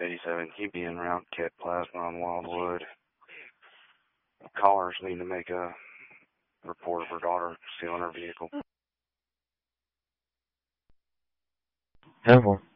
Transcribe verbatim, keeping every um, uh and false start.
eighty-seven, keep being around Cat Plasma on Wildwood. Callers need to make a report of her daughter stealing her vehicle. Hello.